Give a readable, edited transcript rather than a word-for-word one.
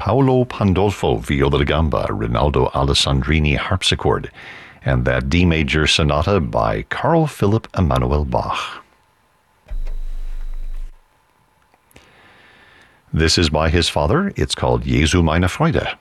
Paolo Pandolfo viola da gamba, Rinaldo Alessandrini harpsichord, and that D major sonata by Carl Philipp Emanuel Bach. This is by his father. It's called Jesu meine Freude.